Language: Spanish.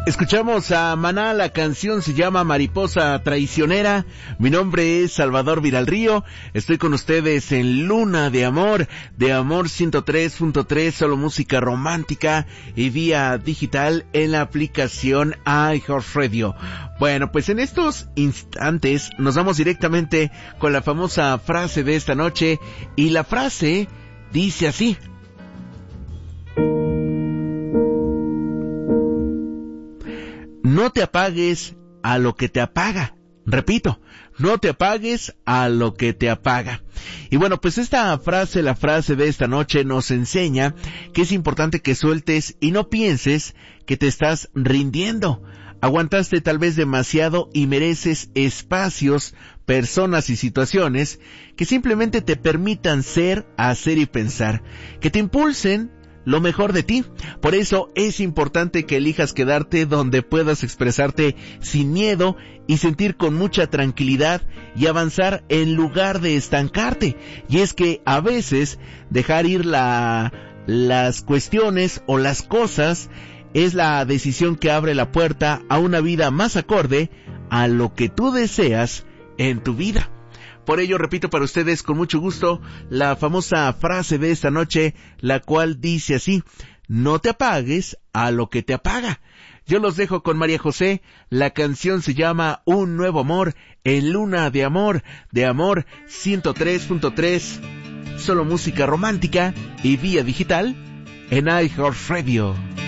Escuchamos a Maná, la canción se llama Mariposa Traicionera. Mi nombre es Salvador Viralrío, estoy con ustedes en Luna de Amor 103.3, solo música romántica y vía digital en la aplicación iHeartRadio. Bueno, pues en estos instantes nos vamos directamente con la famosa frase de esta noche, y la frase dice así: no te apagues a lo que te apaga. Repito, no te apagues a lo que te apaga. Y bueno, pues esta frase, la frase de esta noche, nos enseña que es importante que sueltes y no pienses que te estás rindiendo. Aguantaste tal vez demasiado y mereces espacios, personas y situaciones que simplemente te permitan ser, hacer y pensar, que te impulsen lo mejor de ti. Por eso es importante que elijas quedarte donde puedas expresarte sin miedo y sentir con mucha tranquilidad y avanzar en lugar de estancarte. Y es que a veces dejar ir las cuestiones o las cosas es la decisión que abre la puerta a una vida más acorde a lo que tú deseas en tu vida. Por ello, repito para ustedes con mucho gusto la famosa frase de esta noche, la cual dice así: no te apagues a lo que te apaga. Yo los dejo con María José, la canción se llama Un Nuevo Amor, en Luna de Amor 103.3, solo música romántica y vía digital en iHeartRadio.